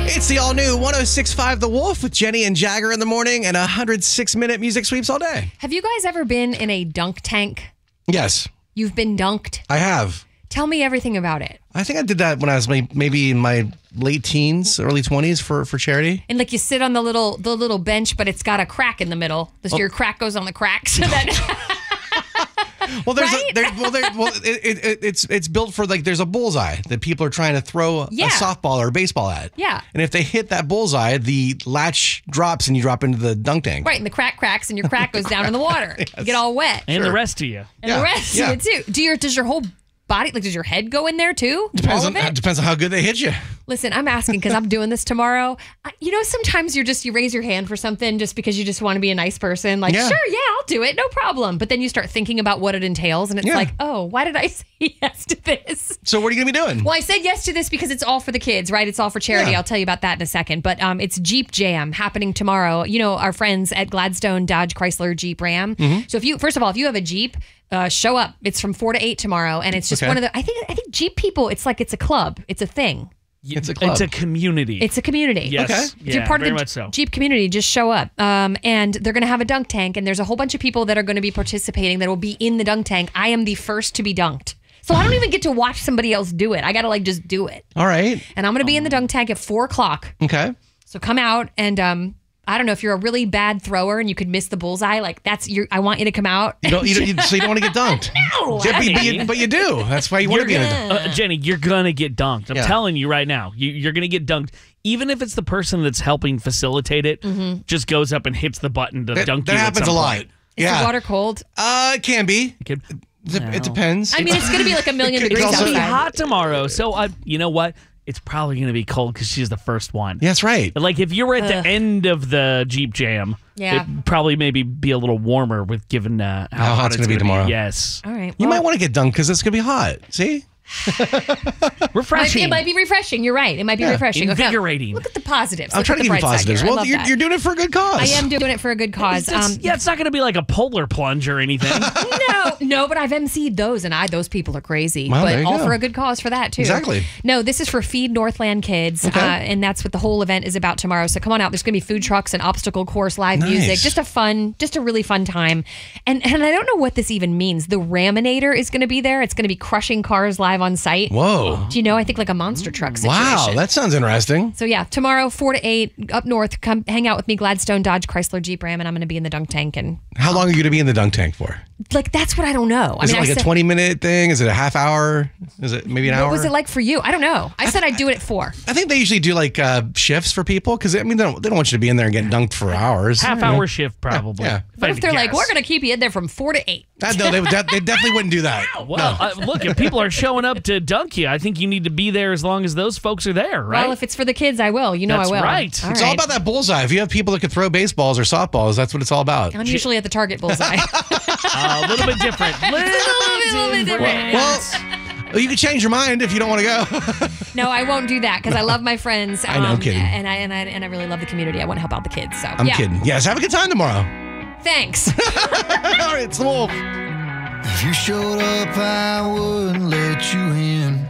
It's the all-new 106.5 The Wolf with Jenny and Jagger in the morning and 106-minute music sweeps all day. Have you guys ever been in a dunk tank? Yes. You've been dunked? I have. Tell me everything about it. I think I did that when I was maybe in my late teens, early 20s for charity. And like you sit on the little bench, but it's got a crack in the middle. Your crack goes on the crack. So that Well, it's built for there's a bullseye that people are trying to throw a softball or a baseball at. Yeah. And if they hit that bullseye, the latch drops and you drop into the dunk tank. Right, and the crack cracks and your crack goes down in the water. Yes. You get all wet. And the rest of you. And the rest of you too. Does your whole body, does your head go in there too? Depends on how good they hit you. Listen, I'm asking because I'm doing this tomorrow. Sometimes you raise your hand for something just because you just want to be a nice person. Sure, I'll do it. No problem. But then you start thinking about what it entails. And it's like, oh, why did I say yes to this? So what are you going to be doing? Well, I said yes to this because it's all for the kids, right? It's all for charity. I'll tell you about that in a second. But it's Jeep Jam happening tomorrow. Our friends at Gladstone Dodge Chrysler Jeep Ram. Mm-hmm. So if you have a Jeep, show up. It's from 4 to 8 tomorrow. And it's just one of the, I think Jeep people, it's a club. It's a thing. It's a club. It's a community. It's a community. Yes. Okay. If you're part of the Jeep community, just show up. And they're going to have a dunk tank, and there's a whole bunch of people that are going to be participating that will be in the dunk tank. I am the first to be dunked. So I don't even get to watch somebody else do it. I got to just do it. All right. And I'm going to be in the dunk tank at 4 o'clock. Okay. So come out and I don't know if you're a really bad thrower and you could miss the bullseye. I want you to come out. So you don't want to get dunked. No, but you do. That's why you want to be in it. Jenny, you're gonna get dunked. I'm telling you right now. You're gonna get dunked. Even if it's the person that's helping facilitate it, just goes up and hits the button to dunk you. That happens a lot. Is the water cold? It can be. It depends. I mean, it's going to be like a million degrees It's outside. gonna be hot tomorrow. So you know what? It's probably going to be cold because she's the first one. Yeah, that's right. Like if you were at the end of the Jeep Jam, it'd probably maybe be a little warmer with given how hot it's going to be tomorrow. Yes. All right. You might want to get dunked because it's going to be hot. See? Refreshing. It might be refreshing. You're right. It might be refreshing. Invigorating. Look at the positives. I'm trying to give you positives. Well, you're doing it for a good cause. I am doing it for a good cause. It's not going to be like a polar plunge or anything. No, but I've emceed those, and those people are crazy. Well, but all for a good cause for that, too. Exactly. No, this is for Feed Northland Kids, and that's what the whole event is about tomorrow. So come on out. There's going to be food trucks and obstacle course, live music. Just a really fun time. And I don't know what this even means. The Raminator is going to be there. It's going to be crushing cars live on site. Whoa. Do you know? I think like a monster truck situation. Wow, that sounds interesting. So tomorrow 4 to 8 up north. Come hang out with me, Gladstone Dodge Chrysler Jeep Ram, and I'm going to be in the dunk tank. And how long are you going to be in the dunk tank for? That's what I don't know. Is it like a 20-minute thing? Is it a half hour? Is it maybe an hour? What was it like for you? I don't know. I said I'd do it at 4. I think they usually do shifts for people because they don't want you to be in there and get dunked for hours. Half-hour shift probably. Yeah. What if they're like, we're going to keep you in there from 4 to 8? No, they definitely wouldn't do that. Well, look, if people are showing up to dunk you, I think you need to be there as long as those folks are there, right? Well, if it's for the kids, I will. That's I will. Right. It's all about that bullseye. If you have people that could throw baseballs or softballs, that's what it's all about. I'm usually at the target bullseye. A little bit different. little bit different. Well, you can change your mind if you don't want to go. No, I won't do that because I love my friends. I know, I'm kidding. And I really love the community. I want to help out the kids. So I'm kidding. Yes, have a good time tomorrow. Thanks. All right, it's the Wolf. If you showed up, I wouldn't let you in.